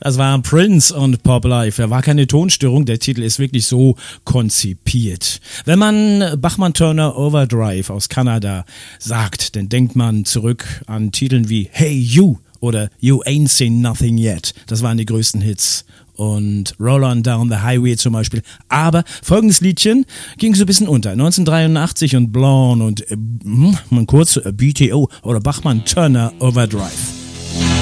Das war Prince und Pop Life. Da war keine Tonstörung, der Titel ist wirklich so konzipiert. Wenn man Bachmann-Turner Overdrive aus Kanada sagt, dann denkt man zurück an Titeln wie Hey You oder You Ain't Seen Nothing Yet. Das waren die größten Hits. Und Roll On Down the Highway zum Beispiel. Aber folgendes Liedchen ging so ein bisschen unter. 1983 und Blonde und mal kurz BTO oder Bachmann-Turner Overdrive.